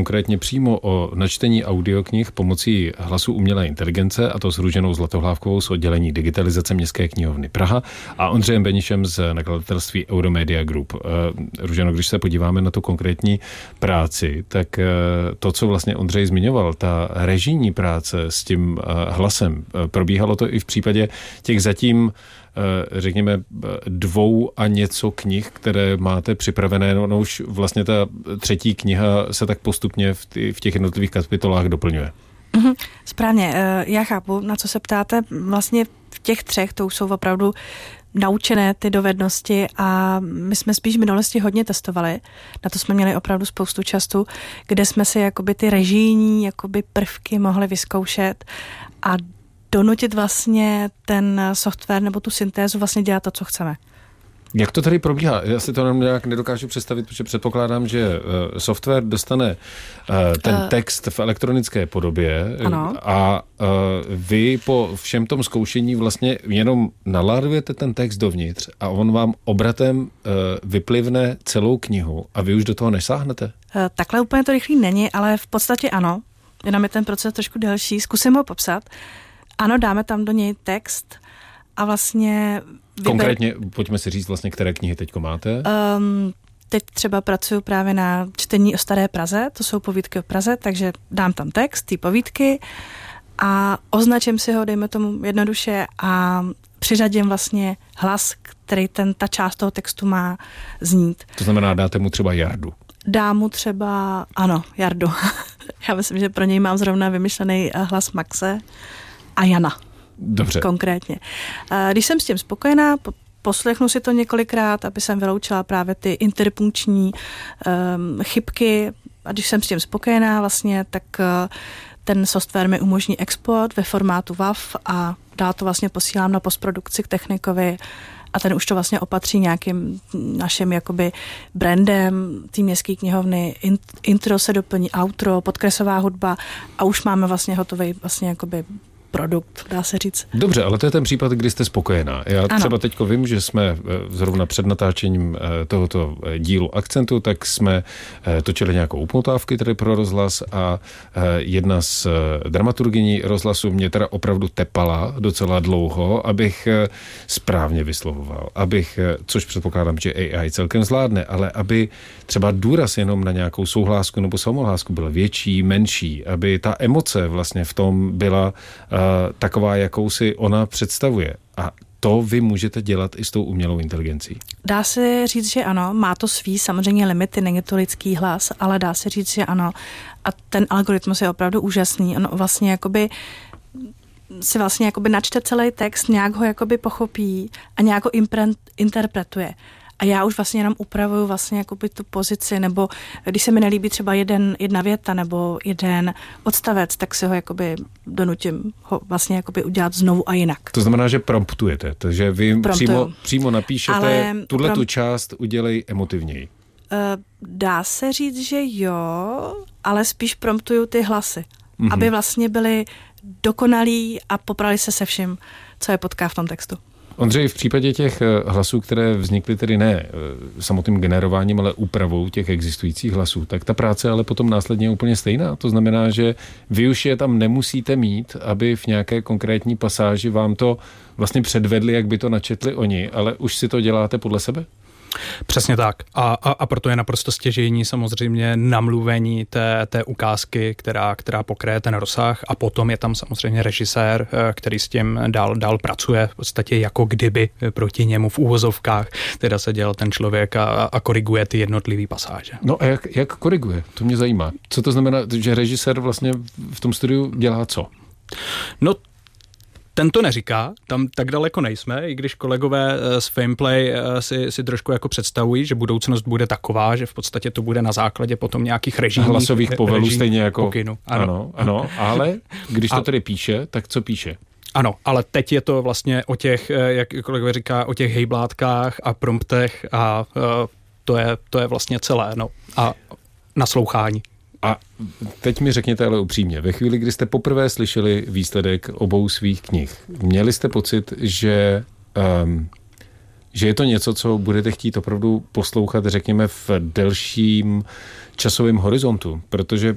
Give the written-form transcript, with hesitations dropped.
konkrétně přímo o načtení audioknih pomocí hlasu umělé inteligence, a to s Růženou Zlatohlávkovou z oddělení digitalizace Městské knihovny Praha a Ondřejem Benišem z nakladatelství Euromedia Group. Růženo, když se podíváme na tu konkrétní práci, tak to, co vlastně Ondřej zmiňoval, ta režijní práce s tím hlasem, probíhalo to i v případě těch zatím řekněme 2 a něco knih, které máte připravené, no už vlastně ta 3. kniha se tak postupně v těch jednotlivých kapitolách doplňuje. Správně, já chápu, na co se ptáte. Vlastně v těch 3 to už jsou opravdu naučené ty dovednosti a my jsme spíš v minulosti hodně testovali. Na to jsme měli opravdu spoustu času, kde jsme si jakoby ty režijní jakoby prvky mohli vyzkoušet a donutit vlastně ten software nebo tu syntézu vlastně dělat to, co chceme. Jak to tady probíhá? Já si to nějak nedokážu představit, protože předpokládám, že software dostane ten text v elektronické podobě. Ano. A vy po všem tom zkoušení vlastně jenom naládujete ten text dovnitř a on vám obratem vyplivne celou knihu a vy už do toho nesáhnete? Takhle úplně to rychlý není, ale v podstatě ano. Jenom je ten proces trošku delší. Zkusím ho popsat. Ano, dáme tam do něj text a vlastně... Konkrétně, pojďme si říct vlastně, které knihy teďko máte. Teď třeba pracuju právě na čtení o Staré Praze, to jsou povídky o Praze, takže dám tam text, ty povídky a označím si ho, dejme tomu jednoduše a přiřadím vlastně hlas, který ta část toho textu má znít. To znamená, dáte mu třeba Jardu. Dám mu třeba, ano, Jardu. Já myslím, že pro něj mám zrovna vymyšlený hlas Maxe a Jana. Dobře. Konkrétně. Když jsem s tím spokojená, poslechnu si to několikrát, aby jsem vyloučila právě ty interpunkční chybky a když jsem s tím spokojená vlastně, tak ten software mi umožní export ve formátu WAV a dál to vlastně posílám na postprodukci k technikovi a ten už to vlastně opatří nějakým naším jakoby brandem té Městské knihovny. Intro se doplní, outro, podkresová hudba a už máme vlastně hotový vlastně jakoby produkt, dá se říct. Dobře, ale to je ten případ, kdy jste spokojená. Já třeba teďko vím, že jsme zrovna před natáčením tohoto dílu Akcentu, tak jsme točili nějakou upmotávky tady pro rozhlas a jedna z dramaturgyní rozhlasu mě teda opravdu tepala docela dlouho, abych správně vyslovoval, což předpokládám, že AI celkem zvládne, ale aby třeba důraz jenom na nějakou souhlásku nebo samohlásku byl větší, menší, aby ta emoce vlastně v tom byla taková, jakou si ona představuje. A to vy můžete dělat i s tou umělou inteligencí. Dá se říct, že ano. Má to svý samozřejmě limity, není to lidský hlas, ale dá se říct, že ano. A ten algoritmus je opravdu úžasný. On vlastně jakoby si vlastně jakoby načte celý text, nějak ho jakoby pochopí a nějak ho interpretuje. A já už vlastně jenom upravuju vlastně jakoby tu pozici, nebo když se mi nelíbí třeba jedna věta nebo jeden odstavec, tak si ho jakoby donutím ho vlastně jakoby udělat znovu a jinak. To znamená, že promptujete, takže vy přímo napíšete tu část udělej emotivněji. Dá se říct, že jo, ale spíš promptuju ty hlasy, aby vlastně byly dokonalí a poprali se vším, co je potká v tom textu. Ondřej, v případě těch hlasů, které vznikly tedy ne samotným generováním, ale úpravou těch existujících hlasů, tak ta práce ale potom následně je úplně stejná. To znamená, že vy už je tam nemusíte mít, aby v nějaké konkrétní pasáži vám to vlastně předvedli, jak by to načetli oni, ale už si to děláte podle sebe? Přesně tak. A proto je naprosto stěžejní samozřejmě namluvení té ukázky, která pokryje ten rozsah a potom je tam samozřejmě režisér, který s tím dál pracuje v podstatě jako kdyby proti němu v úvozovkách teda se dělal ten člověk a koriguje ty jednotlivé pasáže. No a jak koriguje? To mě zajímá. Co to znamená, že režisér vlastně v tom studiu dělá co? No ten to neříká, tam tak daleko nejsme, i když kolegové z Fameplay si trošku jako představují, že budoucnost bude taková, že v podstatě to bude na základě potom nějakých režijních hlasových povelů stejně jako pokynu. Ano, ale když to tedy píše, tak co píše? Ano, ale teď je to vlastně o těch, jak kolegové říká, o těch hejblátkách a promptech a to je vlastně celé, no a naslouchání. A teď mi řekněte ale upřímně, ve chvíli, kdy jste poprvé slyšeli výsledek obou svých knih, měli jste pocit, že je to něco, co budete chtít opravdu poslouchat, řekněme, v delším časovém horizontu, protože